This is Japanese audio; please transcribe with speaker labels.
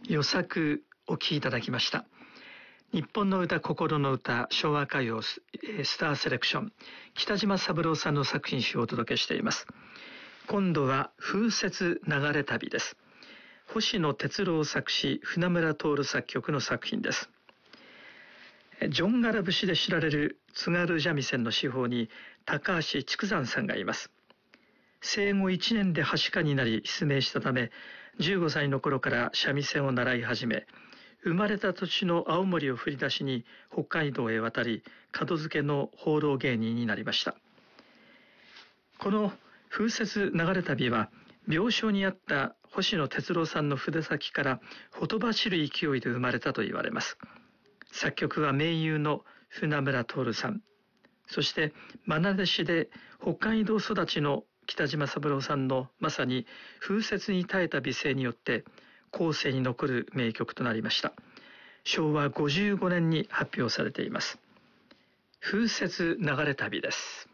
Speaker 1: 与作お聴きいただきました。日本の歌、心の歌、昭和歌謡スターセレクション、北島三郎さんの作品集をお届けしています。今度は風雪流れ旅です。星野哲郎作詞、船村徹作曲の作品です。ジョンガラ節で知られる津軽三味線の師範に高橋筑山さんがいます。生後1年ではしかになり失明したため、15歳の頃から三味線を習い始め、生まれた土地の青森を振り出しに北海道へ渡り、門付けの放浪芸人になりました。この風雪流れ旅は、病床にあった星野哲郎さんの筆先からほとばしる勢いで生まれたと言われます。作曲は名優の船村徹さん、そして愛弟子で北海道育ちの北島三郎さんのまさに風雪に耐えた美声によって後世に残る名曲となりました。昭和55年に発表されています。風雪流れ旅です。